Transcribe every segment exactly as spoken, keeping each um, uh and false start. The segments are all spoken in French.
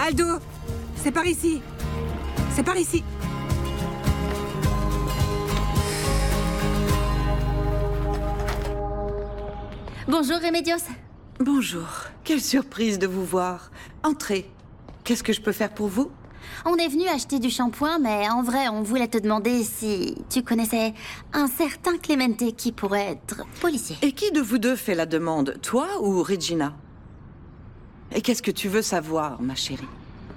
Aldo, c'est par ici. C'est par ici. Bonjour, Remedios. Bonjour. Quelle surprise de vous voir. Entrez. Qu'est-ce que je peux faire pour vous? On est venu acheter du shampoing, mais en vrai, on voulait te demander si tu connaissais un certain Clemente qui pourrait être policier. Et qui de vous deux fait la demande? Toi ou Regina? Et qu'est-ce que tu veux savoir, ma chérie?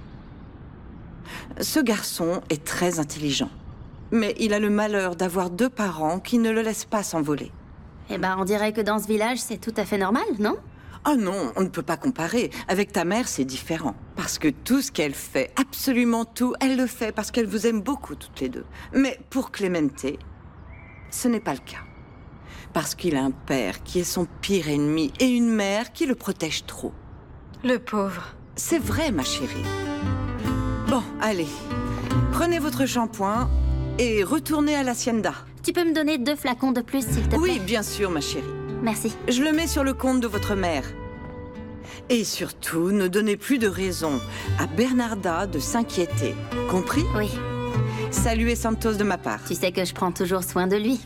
Ce garçon est très intelligent. Mais il a le malheur d'avoir deux parents qui ne le laissent pas s'envoler. Eh ben, on dirait que dans ce village, c'est tout à fait normal, non? Oh non, on ne peut pas comparer. Avec ta mère, c'est différent. Parce que tout ce qu'elle fait, absolument tout, elle le fait parce qu'elle vous aime beaucoup toutes les deux. Mais pour Clemente, ce n'est pas le cas. Parce qu'il a un père qui est son pire ennemi et une mère qui le protège trop. Le pauvre. C'est vrai, ma chérie. Bon, allez. Prenez votre shampoing et retournez à l'hacienda. Tu peux me donner deux flacons de plus, s'il te plaît? Oui, bien sûr, ma chérie. Merci. Je le mets sur le compte de votre mère. Et surtout, ne donnez plus de raison à Bernarda de s'inquiéter. Compris? Oui. Saluez Santos de ma part. Tu sais que je prends toujours soin de lui.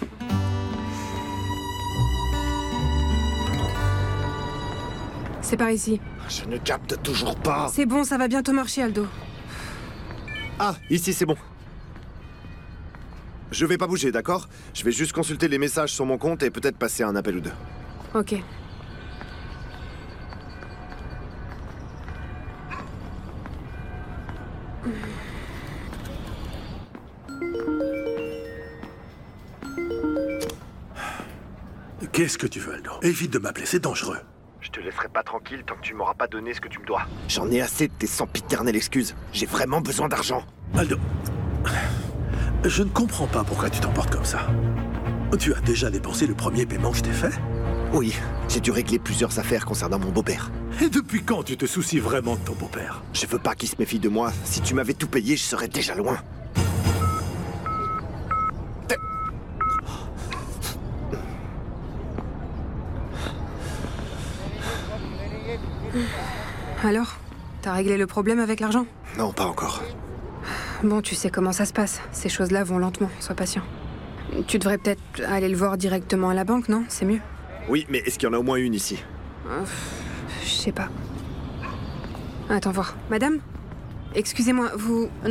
C'est par ici. Je ne capte toujours pas. C'est bon, ça va bientôt marcher, Aldo. Ah, ici c'est bon. Je vais pas bouger, d'accord? Je vais juste consulter les messages sur mon compte et peut-être passer un appel ou deux. Ok. Qu'est-ce que tu veux, Aldo? Évite de m'appeler, c'est dangereux. Je te laisserai pas tranquille tant que tu m'auras pas donné ce que tu me dois. J'en ai assez de tes sempiternelles excuses. J'ai vraiment besoin d'argent. Aldo, je ne comprends pas pourquoi tu t'emportes comme ça. Tu as déjà dépensé le premier paiement que je t'ai fait? Oui, j'ai dû régler plusieurs affaires concernant mon beau-père. Et depuis quand tu te soucies vraiment de ton beau-père? Je veux pas qu'il se méfie de moi. Si tu m'avais tout payé, je serais déjà loin. Alors, t'as réglé le problème avec l'argent? Non, pas encore. Bon, tu sais comment ça se passe. Ces choses-là vont lentement, sois patient. Tu devrais peut-être aller le voir directement à la banque, non? C'est mieux. Oui, mais est-ce qu'il y en a au moins une ici? Euh, je sais pas. Attends voir. Madame? Excusez-moi, vous...